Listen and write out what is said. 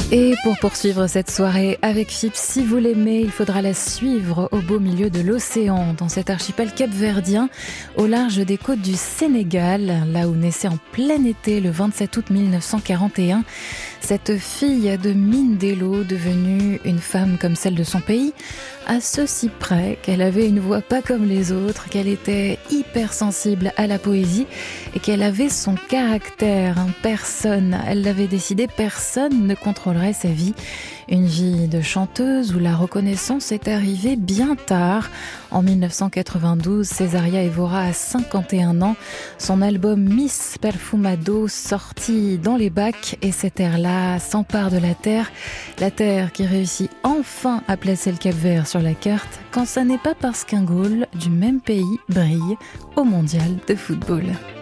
Et pour poursuivre cette soirée avec Fips, si vous l'aimez, il faudra la suivre au beau milieu de l'océan, dans cet archipel capverdien, au large des côtes du Sénégal, là où naissait en plein été, le 27 août 1941, cette fille de Mindelo, devenue une femme comme celle de son pays, à ceci près qu'elle avait une voix pas comme les autres, qu'elle était hypersensible à la poésie et qu'elle avait son caractère. Personne, elle l'avait décidé, personne ne contrôlerait sa vie. Une vie de chanteuse où la reconnaissance est arrivée bien tard. En 1992, Césaria Évora a 51 ans. Son album Miss Perfumado sorti dans les bacs et cet air-là s'empare de la terre qui réussit enfin à placer le Cap-Vert sur la carte quand ça n'est pas parce qu'un goal du même pays brille au mondial de football.